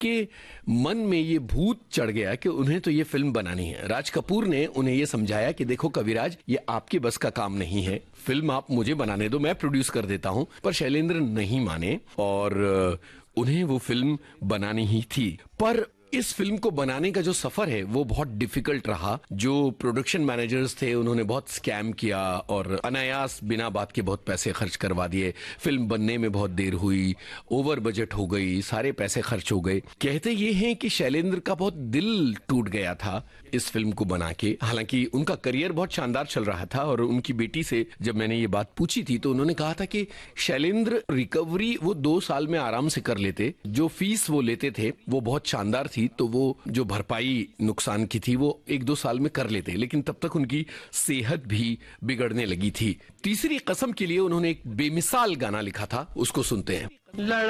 उनके मन में ये भूत चढ़ गया कि उन्हें तो ये फिल्म बनानी है। राज कपूर ने उन्हें ये समझाया कि देखो कविराज, ये आपके बस का काम नहीं है, फिल्म आप मुझे बनाने दो, मैं प्रोड्यूस कर देता हूं। पर शैलेंद्र नहीं माने और उन्हें वो फिल्म बनानी ही थी। पर इस फिल्म को बनाने का जो सफर है वो बहुत डिफिकल्ट रहा। जो प्रोडक्शन मैनेजर्स थे उन्होंने बहुत स्कैम किया और अनायास बिना बात के बहुत पैसे खर्च करवा दिए। फिल्म बनने में बहुत देर हुई, ओवर बजट हो गई, सारे पैसे खर्च हो गए। कहते ये हैं कि शैलेंद्र का बहुत दिल टूट गया था इस फिल्म को बना के। हालांकि उनका करियर बहुत शानदार चल रहा था और उनकी बेटी से जब मैंने ये बात पूछी थी तो उन्होंने कहा था कि शैलेंद्र रिकवरी वो 2 साल में आराम से कर लेते, जो फीस वो लेते थे वो बहुत शानदार थी, तो वो जो भरपाई नुकसान की थी वो 1-2 साल में कर लेते, लेकिन तब तक उनकी सेहत भी बिगड़ने लगी थी। तीसरी कसम के लिए उन्होंने एक बेमिसाल गाना लिखा था, उसको सुनते हैं।